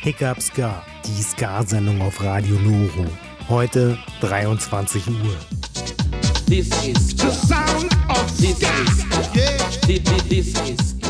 Hiccup Ska, die Ska-Sendung auf Radio Nuru. Heute 23 Uhr. This is the sound of Ska. This is Ska.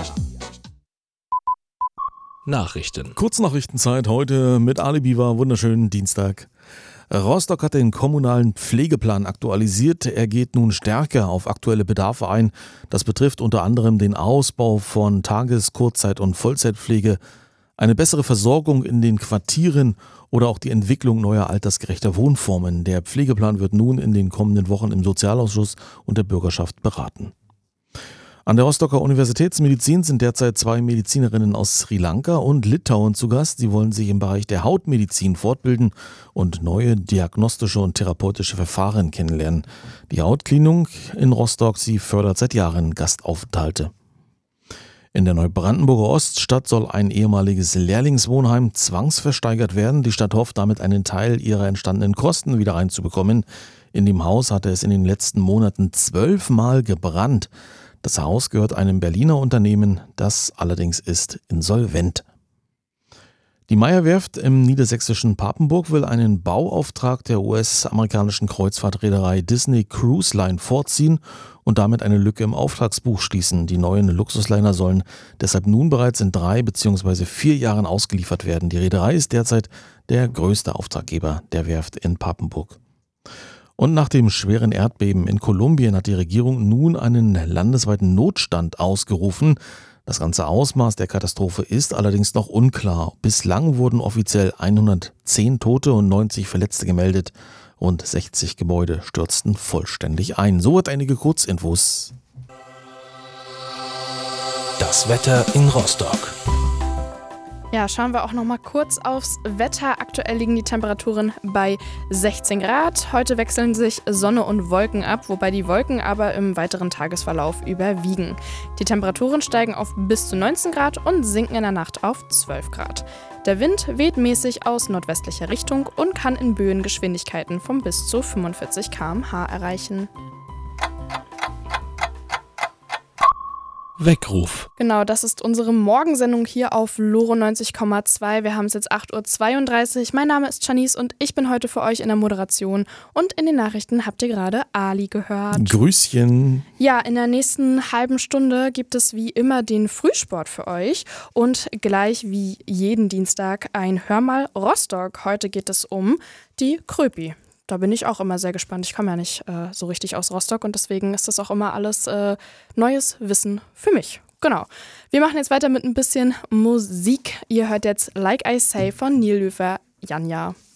Nachrichten. Kurznachrichtenzeit heute mit Ali Biwa. Wunderschönen Dienstag. Rostock hat den kommunalen Pflegeplan aktualisiert. Er geht nun stärker auf aktuelle Bedarfe ein. Das betrifft unter anderem den Ausbau von Tages-, Kurzzeit- und Vollzeitpflege, eine bessere Versorgung in den Quartieren oder auch die Entwicklung neuer altersgerechter Wohnformen. Der Pflegeplan wird nun in den kommenden Wochen im Sozialausschuss und der Bürgerschaft beraten. An der Rostocker Universitätsmedizin sind derzeit 2 Medizinerinnen aus Sri Lanka und Litauen zu Gast. Sie wollen sich im Bereich der Hautmedizin fortbilden und neue diagnostische und therapeutische Verfahren kennenlernen. Die Hautklinik in Rostock, sie fördert seit Jahren Gastaufenthalte. In der Neubrandenburger Oststadt soll ein ehemaliges Lehrlingswohnheim zwangsversteigert werden. Die Stadt hofft damit, einen Teil ihrer entstandenen Kosten wieder reinzubekommen. In dem Haus hatte es in den letzten Monaten 12 Mal gebrannt. Das Haus gehört einem Berliner Unternehmen, das allerdings ist insolvent. Die Meyer-Werft im niedersächsischen Papenburg will einen Bauauftrag der US-amerikanischen Kreuzfahrtreederei Disney Cruise Line vorziehen und damit eine Lücke im Auftragsbuch schließen. Die neuen Luxusliner sollen deshalb nun bereits in 3 bzw. 4 Jahren ausgeliefert werden. Die Reederei ist derzeit der größte Auftraggeber der Werft in Papenburg. Und nach dem schweren Erdbeben in Kolumbien hat die Regierung nun einen landesweiten Notstand ausgerufen. Das ganze Ausmaß der Katastrophe ist allerdings noch unklar. Bislang wurden offiziell 110 Tote und 90 Verletzte gemeldet. Rund 60 Gebäude stürzten vollständig ein. Soweit einige Kurzinfos. Das Wetter in Rostock. Ja, schauen wir auch noch mal kurz aufs Wetter. Aktuell liegen die Temperaturen bei 16 Grad. Heute wechseln sich Sonne und Wolken ab, wobei die Wolken aber im weiteren Tagesverlauf überwiegen. Die Temperaturen steigen auf bis zu 19 Grad und sinken in der Nacht auf 12 Grad. Der Wind weht mäßig aus nordwestlicher Richtung und kann in Böen Geschwindigkeiten von bis zu 45 km/h erreichen. Weckruf. Genau, das ist unsere Morgensendung hier auf Loro 90,2. Wir haben es jetzt 8.32 Uhr. Mein Name ist Janice und ich bin heute für euch in der Moderation. Und in den Nachrichten habt ihr gerade Ali gehört. Grüßchen. Ja, in der nächsten halben Stunde gibt es wie immer den Frühsport für euch. Und gleich wie jeden Dienstag ein Hör mal Rostock. Heute geht es um die Kröpi. Da bin ich auch immer sehr gespannt. Ich komme ja nicht so richtig aus Rostock und deswegen ist das auch immer alles neues Wissen für mich. Genau. Wir machen jetzt weiter mit ein bisschen Musik. Ihr hört jetzt Like I Say von Neil Löfer, Janja.